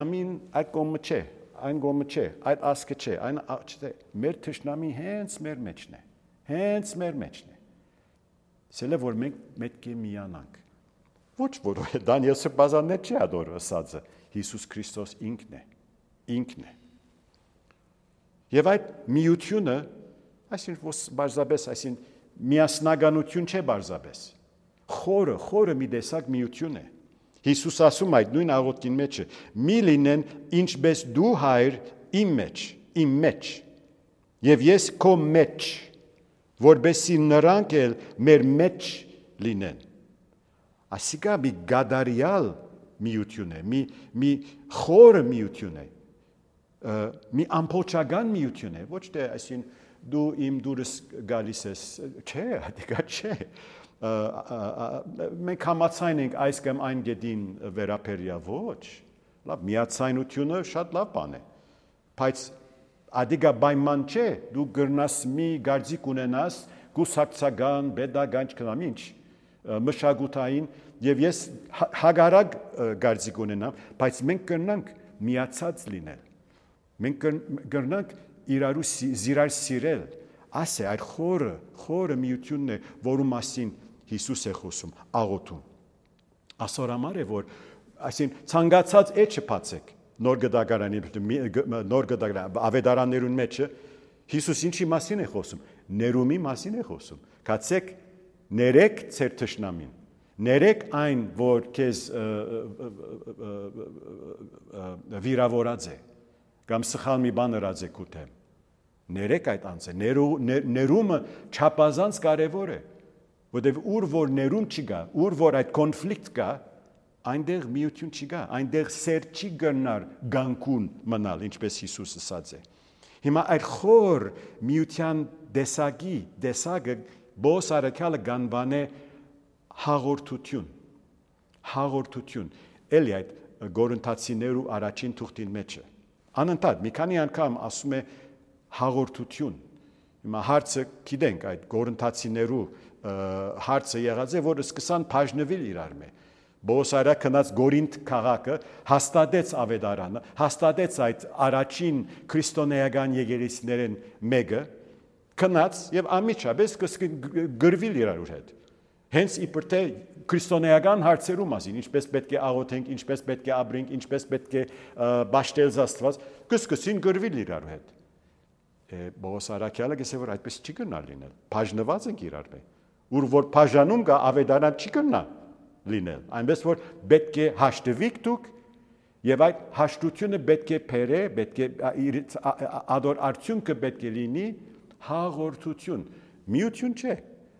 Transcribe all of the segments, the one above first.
Ամին այդ կողմը չէ, այն կողմը չէ, այդ ասկը չէ, այն չէ։ Մեր թշնամին հենց մեր մեջն է։ Հենց մեր մեջն է։ Սելը որ մենք պետք է միանանք։ Ոչ որ Դանիել Սրբազանն չի ադոր ասածը, Հիսուս Քրիստոս ինքն է։ Ինքն է։ Եվ այդ միությունը, այսինքն բարձրապես, այսինքն միասնականություն չէ բարձրապես։ Խորը մի տեսակ միություն է։ Հիսուս ասում այդ նույն աղոթքին մեջը. «Մի լինեն ինչպես դու հայր իմ մեջ, եւ ես քո մեջ, որբեսի նրանք էլ մեր մեջ լինեն»։ Այսիկա մի գադարյալ միություն է, մի խորը միություն է, մի ամբողջական միություն է, ոչ թե այսին դու իմ դուրս գալիս ես, չէ, դիգա չէ։ Մենք համաձայն ենք այս կամ այն գետին վերապերյալ, ոչ, լավ, միացայնությունը շատ լավ բան է, բայց ադիգա պայման չէ, դու գրնաս մի գարձիկ ունենաս, գուսակցական, պետական, չգիտեմ ինչ, մշակութային, եւ ես հագարակ գարձիկ ունենամ, բայց մենք կրնանք միացած լինել, մենք կրնանք իրարու զիրար սիրել, այս է այդ խորը միությունն է, որու մասին Հիսուս է խոսում, աղոթում։ Ասոր համար է, որ այսին ցանկացած էջը բացեք, նոր գդագարանի ավետարաններուն մեջը Հիսուս ինչի մասին է խոսում, ներումի մասին է խոսում։ Կացեք ներեք ձեր թշնամին, ներեք այն, որ քեզ վիրավորած է, կամ սխալ մի բան ըրած է քութեմ։ Ներեք այդ անձը, ներումը չափազանց կարևոր է, որտեղ ուր որ ներում չկա, ուր որ այդ կոնֆլիկտ կա, այնտեղ միություն չկա, այնտեղ սեր չի գնար գանկուն մնալ, ինչպես Հիսուս ասած է։ Հիմա այդ խոր միության տեսակը բոս արաքյալը գանվան է հաղորդություն, էլի այդ գորընթացիներու առաջին թուղթին մեջը։ Անընդհատ մի քանի անգամ ասում է հաղորդություն։ Հիմա հարցը գիտենք այդ գորընթացիներու հարցը եղած է, որ սկսան բաժնվել իրար մե։ Բոսարա քնած Գորինթ քաղաքը հաստատեց ավետարանը, հաստատեց այդ առաջին քրիստոնեական եկեղեցիներեն մեկը, քնած եւ ամիջապես գրվել իրար հետ։ Հենց իբր թե քրիստոնեական հարցերու մասին, ինչպես պետք է աղոթենք, ինչպես պետք է ապրենք, ինչպես պետք է ճաշտել Աստված, կսկսին գրվել իրար հետ։ Բողոս Արաքյալը գսե որ այդպես չի գնալ լինել։ Բաժնված ենք իրար հետ։ Ուր որ բաժանում կա ավետարան չի գնա լինել։ Այնպես որ պետք է հաշտվիք դուք եւ այդ հաշտությունը պետք է բերե, պետք է ադոր արդյունքը պետք է լինի հաղորդություն։ Միություն չէ։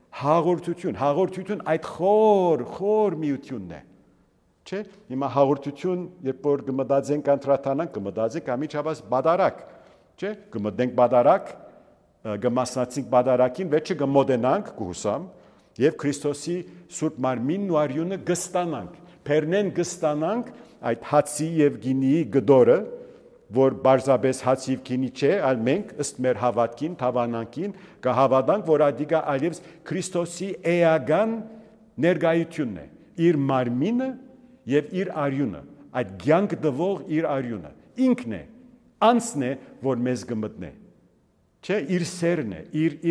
Հաղորդություն այդ խոր միությունն է։ Չէ՞։ Հիմա հաղորդություն, երբ որ կմտածենք անդրադառնանք, կմտածենք ամիջապես բադարակ, չէ՞։ Կմտնենք բադարակ, կմասնացենք բադարակին, վերջը կմոտենանք կհուսամ եւ Քրիստոսի Սուրբ Մարմինն ու արյունը կստանանք։ Փերնեն կստանանք այդ հացի եւ գինիի գդորը, որ բարձրապես հաց եւ գինի չէ, այլ մենք ըստ մեր հավատքին, թավանանքին կհավատանք, որ ադիգա այլևս Քրիստոսի էական ներկայությունն է, իր մարմինը եւ իր արյունը, այդ ցանկ դվող իր արյունը, ինքն է, անձն է, որ մեզ կմտնե։ Չէ, իր սերն է,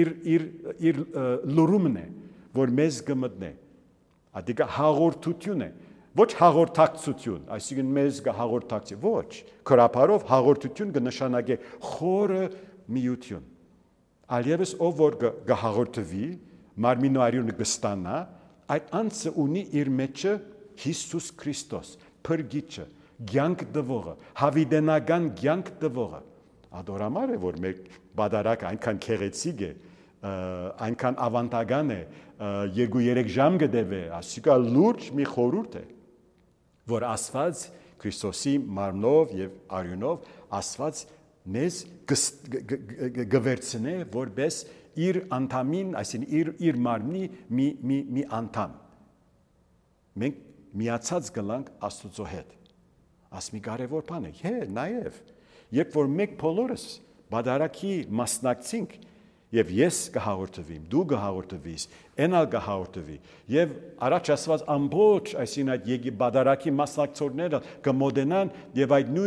իր լուրումն է, որ մեզ կմտնե։ Ադիգա հաղորդություն է, ոչ հաղորդակցություն, այսինքն մեզ կհաղորդակցի, ոչ, քրապարով հաղորդություն կնշանակե խորը միություն։ Այլևս ով որ կհաղորդվի, մարմինը արյունը կստանա, այդ անձը ունի իր մեջը Հիսուս Քրիստոս, փրկիչը, ցանկ դվողը, հավիտենական ցանկ դվողը։ Ադորամար է, որ մեր բադարակ այնքան քեղեցիկ է, այնքան ավանդական է, 2-3 ժամ կդեվե, ասիկա լուրջ մի խորհուրդ է, որ Աստված Քրիստոսի մարմնով եւ արյունով Աստված մեզ գվերցնե որպես իր անդամին, այսինքն իր մարմնի մի անդամ։ Մենք միացած գլանք Աստծո հետ։ Աս մի կարևոր բան է, նաեւ երբ որ մենք բոլորս բադարակի մասնակցենք եւ ես կհաղորդվեմ, դու կհաղորդվես, այնալ կհաղորդվի եւ առաջ ասված ամբողջ այսին այդ եկի բադարակի մասնակցողները կմոտենան եւ այդ